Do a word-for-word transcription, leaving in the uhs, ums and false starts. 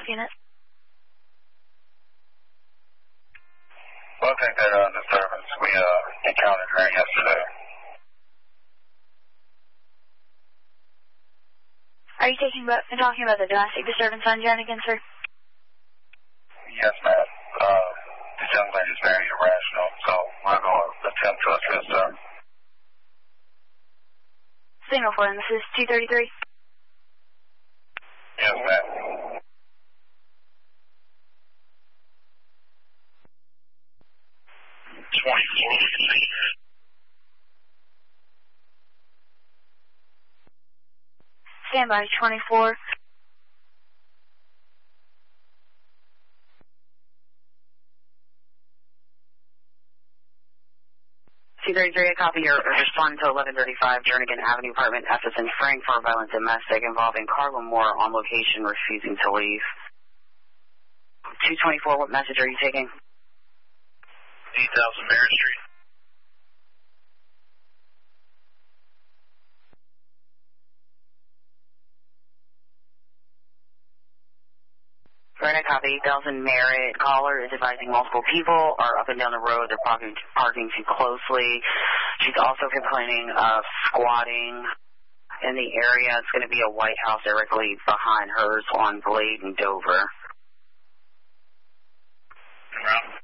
F unit. Well, I think that uh, disturbance we uh, encountered during yesterday. Are you taking about, talking about the domestic disturbance on Jernigan, sir? Yes, ma'am. Uh, this young lady is very irrational, so we're going to attempt to assist her. Signal for him. This is two thirty-three. Yes, ma'am. twenty-four. Stand by, twenty-four. two thirty-three, I copy your respond to eleven thirty-five Jernigan Avenue apartment F S in Frank for violent domestic involving Carla Moore on location refusing to leave. two twenty-four, what message are you taking? eight thousand Merritt Street. Right, I copy. eight thousand Merritt. Caller is advising multiple people are up and down the road. They're parking, parking too closely. She's also complaining of squatting in the area. It's going to be a White House directly behind hers on Glade and Dover. Around.